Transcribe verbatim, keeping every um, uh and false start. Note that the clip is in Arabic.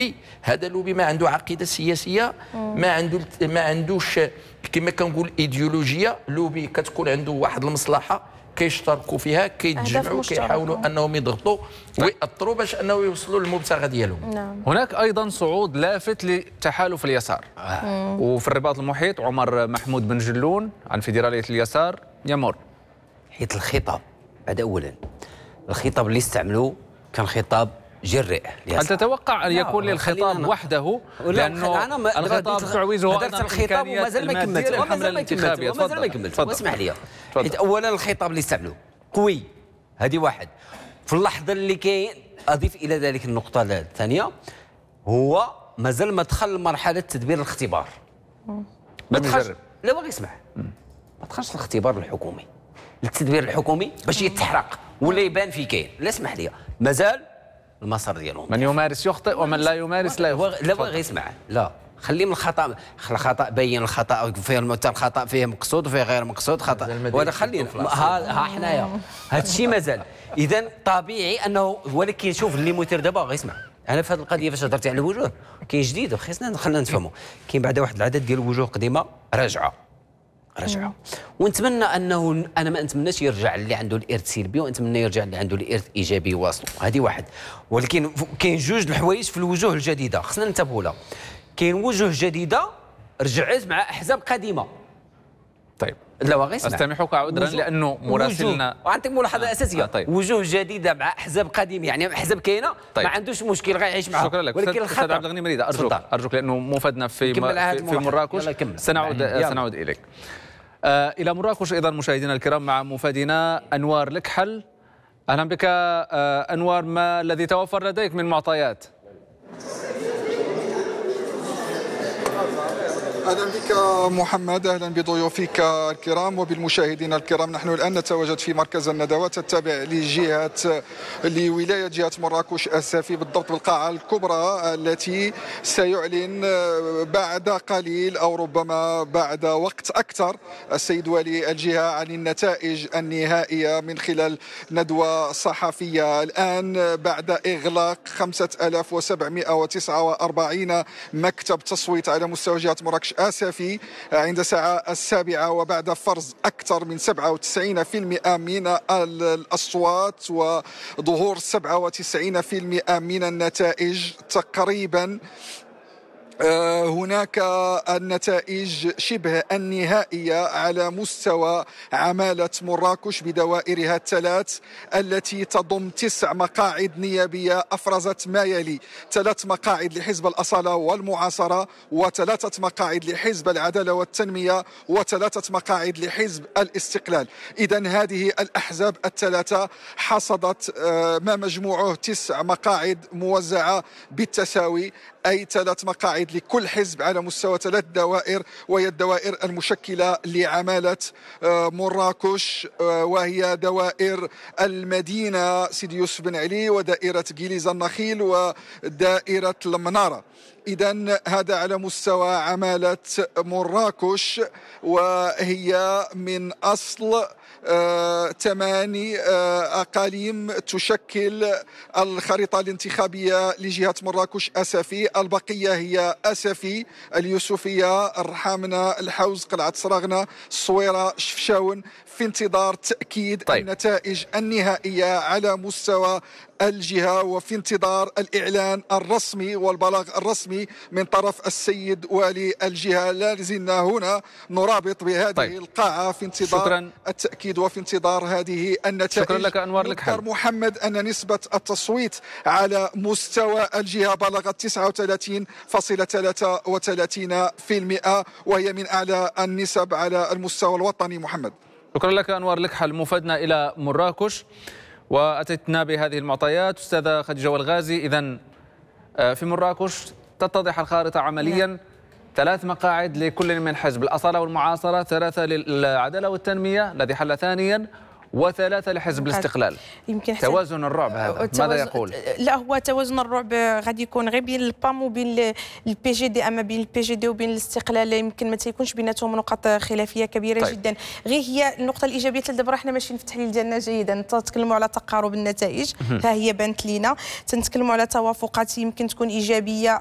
هذا اللوبي ما عنده عقيده سياسيه، ما عنده ما عندوش كما كنقول ايديولوجيه. لوبي كتكون عنده واحد المصلحه كيشتركوا فيها، كيتجمعوا، كيحاولوا انهم يضغطوا ويأثروا باش انه يوصلوا للمبتغى ديالهم. نعم. هناك ايضا صعود لافت لتحالف اليسار، آه. وفي الرباط المحيط عمر محمود بن جلون عن فيدراليه اليسار يمر. حيت الخطاب هذا اولا، الخطاب اللي استعملوه كان خطاب جرئ. هل تتوقع ان يكون للخطاب وحده؟ لانه الخطاب تعويزه ايضا الخطاب ومازال ما كملتش الحمله الانتخابيه. ومازال ما كملتش، واسمح لي. حيت اولا الخطاب اللي استعملوه قوي، هذه واحد. في اللحظه اللي كاين اضيف الى ذلك النقطه الثانيه، هو مازال ما دخل لمرحله تدبير الاختبار. ما دخلش، لا باغي يسمع، ما دخلش الاختبار الحكومي، التدبير الحكومي باش يتحرق ولا يبان في كاين. لا اسمح لي، مازال المسار ديالهم. من يمارس يخطئ ومن لا يمارس لا يخطئ. لا باغي يسمع، لا خليه من الخطا. الخطا بين الخطا، فيه الخطا فيه مقصود وفيه غير مقصود خطا، ولا خلينا ها ها حنايا هذا الشيء مازال. اذا طبيعي انه، ولكن شوف اللي مثير دابا باغي يسمع. انا في هذه القضيه فاش هضرتي على الوجوه كاين جديد، خصنا خلينا نفهموا. كاين بعدا واحد العدد ديال الوجوه قديمه راجعه رجعوا، ونتمنى انه، انا ما نتمناش يرجع اللي عنده الارث سلبي، ونتمنى يرجع اللي عنده الارث ايجابي يواصلوا. هذه واحد. ولكن كاين جوج الحوايج في الوجوه الجديده خصنا ننتبهوا لها. كاين وجوه جديده رجعت مع احزاب قديمه. طيب لا واغي اسمع، استمحوك عذرا لانه مراسلنا وعندك ملاحظه آه. اساسيه. آه طيب. وجوه جديده مع احزاب قديمه، يعني احزاب كاينه طيب. ما عندوش مشكل غيعيش معها. شكرا لك. ولكن استاذ عبد الغني مريده، ارجوك صدق. ارجوك لانه مفادنا في في, في مراكش. سنعود سنعود اليك. آه إلى مراكش أيضا مشاهدينا الكرام مع مفادنا أنوار لكحل. أهلا بك آه أنوار، ما الذي توفر لديك من معطيات؟ أهلا بك محمد، أهلا بضيوفك الكرام وبالمشاهدين الكرام. نحن الآن نتواجد في مركز الندوات التابع لجهة لولاية جهة مراكش السافي، بالضبط بالقاعة الكبرى التي سيعلن بعد قليل أو ربما بعد وقت أكثر السيد والي الجهة عن النتائج النهائية من خلال ندوة صحفية. الآن بعد إغلاق خمسة آلاف وسبعمائة وتسعة وأربعين مكتب تصويت على مستوى جهة مراكش آسفي عند الساعة السابعة، وبعد فرز أكثر من سبعة وتسعين بالمئة من الأصوات وظهور سبعة وتسعين بالمئة من النتائج تقريبا، هناك النتائج شبه النهائية على مستوى عمالة مراكش بدوائرها الثلاث التي تضم تسع مقاعد نيابية أفرزت ما يلي: ثلاث مقاعد لحزب الأصالة والمعاصرة، وثلاثة مقاعد لحزب العدالة والتنمية، وثلاثة مقاعد لحزب الاستقلال. إذن هذه الأحزاب الثلاثة حصدت ما مجموعه تسع مقاعد موزعة بالتساوي، أي ثلاث مقاعد لكل حزب على مستوى ثلاث دوائر، وهي الدوائر المشكلة لعمالة مراكش، وهي دوائر المدينة سيدي يوسف بن علي، ودائرة جيليزا النخيل، ودائرة المنارة. إذن هذا على مستوى عمالة مراكش، وهي من أصل ثماني آه أقاليم تشكل الخريطة الانتخابية لجهة مراكش أسفي. البقية هي أسفي، اليوسفية، الرحامنة، الحوز، قلعة صراغنة، الصويرة، شفشاون، في انتظار تأكيد طيب. النتائج النهائية على مستوى الجهة، وفي انتظار الإعلان الرسمي والبلاغ الرسمي من طرف السيد والي الجهة. لا زلنا هنا نرابط بهذه طيب. القاعة في انتظار شكرا. التأكيد وفي انتظار هذه النتائج. شكرا لك أنوار لكحل. محمد أن نسبة التصويت على مستوى الجهة بلغت تسعة وثلاثين فاصلة ثلاثة وثلاثين بالمئة، وهي من أعلى النسب على المستوى الوطني. محمد، شكرا لك أنوار لكحل مفادنا إلى مراكش، وأتيتنا بهذه المعطيات. أستاذة خديجة والغازي، إذن في مراكش تتضح الخارطة عمليا: ثلاث مقاعد لكل من حزب الأصالة والمعاصرة، ثلاثة للعدالة والتنمية الذي حل ثانيا، وثلاثة لحزب الاستقلال. يمكن توازن الرعب هذا ماذا يقول؟ لا، هو توازن الرعب غادي يكون غير بين البام وبين البي جي دي، اما بين البي جي دي وبين الاستقلال يمكن ما تيكونش بيناتهم نقاط خلافيه كبيره. طيب. جدا. غير هي النقطه الايجابيه دابا حنا ماشيين في التحليل ديالنا جيدا، تنتكلموا على تقارب النتائج ها هي بانت لينا، تنتكلموا على توافقات يمكن تكون ايجابيه